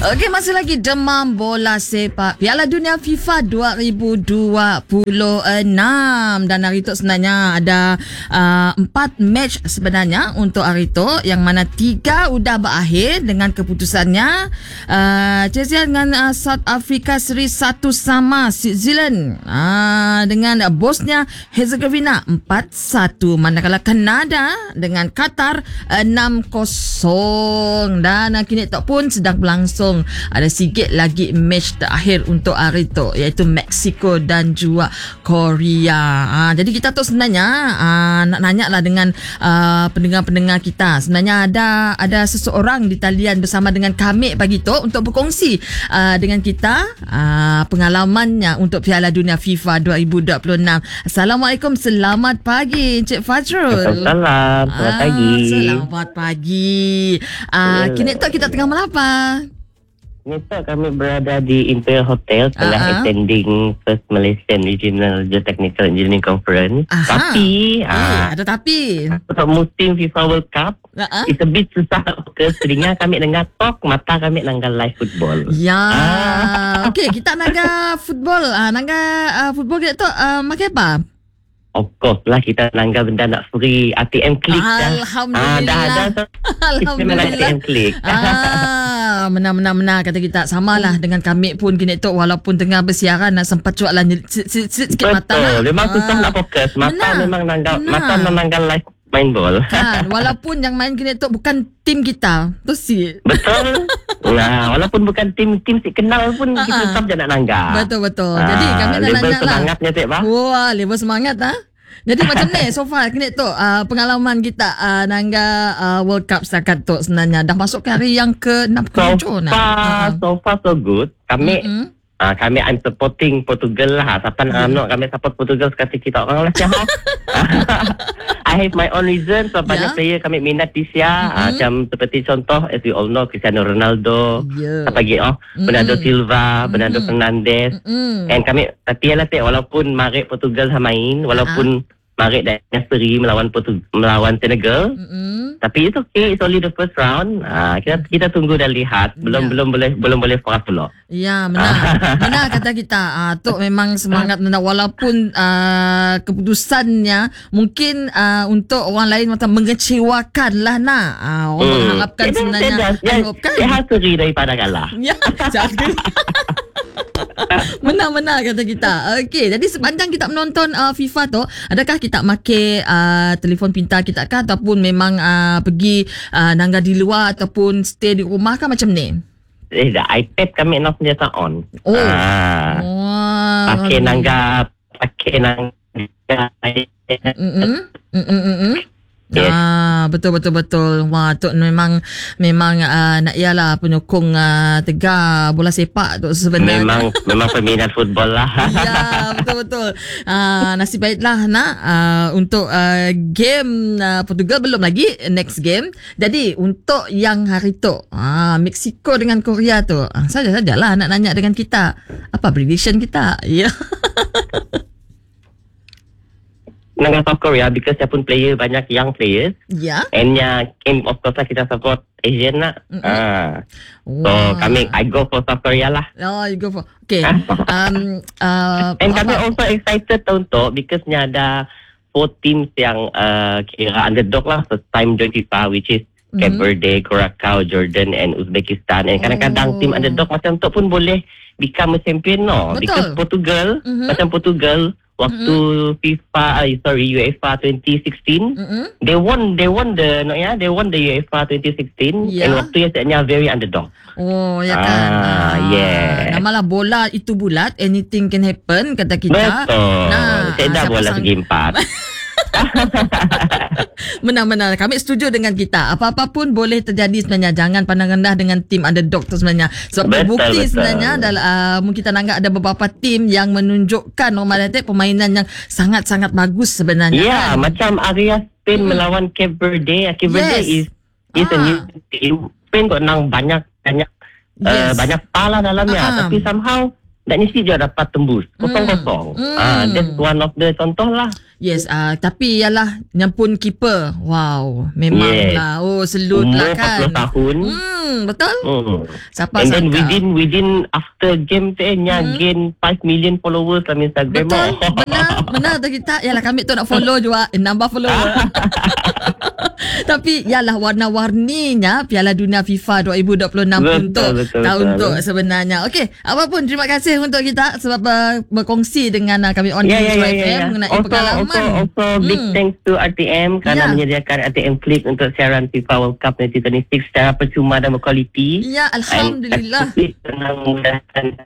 Okey, masih lagi demam bola sepak Piala Dunia FIFA 2026. Dan hari itu sebenarnya ada 4 match sebenarnya untuk hari itu, yang mana 3 sudah berakhir dengan keputusannya. Chelsea dengan South Africa seri 1 sama Switzerland dengan Bosnia Herzegovina 4-1, manakala Kanada dengan Qatar 6-0. Dan kini tak pun sedang berlangsung. Ada sikit lagi match terakhir untuk hari itu, iaitu Mexico dan juga Korea. Jadi kita tu sebenarnya nak nanya lah dengan pendengar-pendengar kita. Sebenarnya ada seseorang di talian bersama dengan kami pagi tu untuk berkongsi dengan kita pengalamannya untuk Piala Dunia FIFA 2026. Assalamualaikum, selamat pagi Encik Fajrul. Selamat pagi. Selamat pagi. Kini tu kita tengah melapa? Ini kami berada di Imperial Hotel tengah attending First Malaysian Regional Geotechnical Engineering Conference. Tapi ada tapi untuk musim FIFA World Cup it's a bit susah ke telinga kami dengar talk, mata kami nanggal live football. Ya. Okey, kita nangga football. Football kita tu makai apa? Of course lah, kita nanggal benda nak free ATM Click dah. Alhamdulillah. Alhamdulillah. ATM Click. Benar kata kita. Samalah dengan kami pun kini tu, walaupun tengah bersiaran nak sempat cuak lah sikit mata. Betul. Memang susah nak fokus. Mata memang nanggal live main bol. Kan, walaupun yang main kini tu bukan tim kita. Tu si. Betul. Walaupun bukan tim si kenal pun kita tetap je nak nanggar. Betul. Jadi kami nak nanya lah. Level semangatnya tak bah? Wah, level semangat Jadi macam ni so far kini tu pengalaman kita nangga World Cup setakat tu sebenarnya dah masuk ke hari yang ke-67 So far so good. Kami I'm supporting Portugal lah. Siapa nak kami support Portugal sekali kita orang lah siapa. I have my own reason. So banyak player kami minat this year. Macam seperti contoh, as we all know, Cristiano Ronaldo, apa lagi Bernardo Silva, Bernardo Fernandes. And kami tapi lah walaupun marik Portugal main, walaupun marik dan seri melawan Senegal. Tapi it's okay, it's only the first round. Kita tunggu dan lihat. Belum boleh puas pula. Ya, benar kata kita. Tu memang semangat walaupun keputusannya mungkin untuk orang lain macam mengecewakan lah orang mengharapkan sebenarnya dia hasri daripada kalah. Ya, jangan. Benar kata kita. Okey, jadi sepanjang kita menonton FIFA tu, adakah kita pakai telefon pintar kita kah, ataupun memang pergi nangga di luar ataupun stay di rumah kah macam ni? The iPad kami nak senjata on. Pakai nangga. Yes. Betul. Wah, tu memang nak ialah penyokong tegar bola sepak tu sebenarnya. Memang peminat football lah. Ya, betul. Nasib baiklah untuk game Portugal belum lagi next game. Jadi untuk yang hari tu Mexico dengan Korea tu sajalah nak nanya dengan kita. Apa prediction kita? Ya. Nangga South Korea because saya pun player banyak young players. Yeah. And of course lah kita support Asian lah. So I go for South Korea lah. Oh, you go for. Okay. And kami also excited untuk because ada 4 teams yang kira underdog lah first time join FIFA, which is Cape Verde, Curacao, Jordan and Uzbekistan. And kadang-kadang team underdog macam tu pun boleh become a champion because Portugal macam Portugal waktu UEFA 2016 they won the UEFA 2016 and waktu yang very underdog. Ya kan. Namalah bola itu bulat, anything can happen kata kita. Betul. Saya dah bola segi 4. Benar. Kami setuju dengan kita. Apa-apa pun boleh terjadi sebenarnya. Jangan pandang rendah dengan tim underdog tu sebenarnya. Sebab terbukti sebenarnya mungkin kita nanggap ada beberapa tim yang menunjukkan permainan yang sangat-sangat bagus sebenarnya. Ya, macam area Spain melawan Cape Verde. Cape Verde is a new team. Spain kok nang banyak pala dalamnya. Tapi somehow tak mesti dia dapat tembus 0-0. That's one of the contoh lah. Yes, tapi ialah yang pun keeper. Wow, memanglah. Oh, selut lah kan. 40 tahun. Betul? Siapa And then sangka? within after game tu gain 5 million followers dalam Instagram. Betul? Benar tak kita? Yalah kami tu nak follow juga. Nambah follower. Tapi yalah warna-warninya Piala Dunia FIFA 2026 untuk tahun tu sebenarnya. Okey, apapun terima kasih untuk kita sebab berkongsi dengan kami on FM mengenai pengalaman. Also big thanks to RTM kerana menyediakan RTM Click untuk siaran FIFA World Cup 2026 secara percuma dan berkualiti. Ya, alhamdulillah. Senang memudahkan